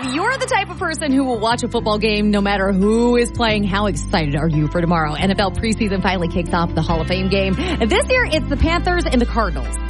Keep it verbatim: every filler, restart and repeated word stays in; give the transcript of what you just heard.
If you're the type of person who will watch a football game no matter who is playing, how excited are you for tomorrow? N F L preseason finally kicks off the Hall of Fame game. This year, it's the Panthers and the Cardinals.